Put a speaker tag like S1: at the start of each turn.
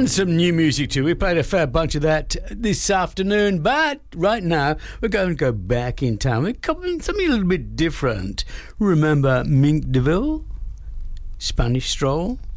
S1: And some new music too. We played a fair bunch of that this afternoon, but right now we're going to go back in time. We're covering something a little bit different. Remember Mink DeVille? Spanish Stroll?